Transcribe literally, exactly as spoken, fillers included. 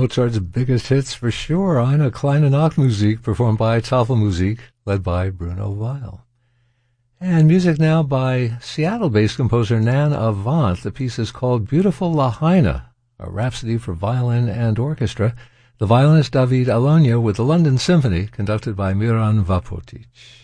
Mozart's biggest hits for sure. Eine kleine Nachtmusik, performed by Tafelmusik, led by Bruno Weil. And music now by Seattle-based composer Nan Avant. The piece is called Beautiful Lahaina, a rhapsody for violin and orchestra. The violinist David Alonia with the London Symphony, conducted by Miran Vapotic.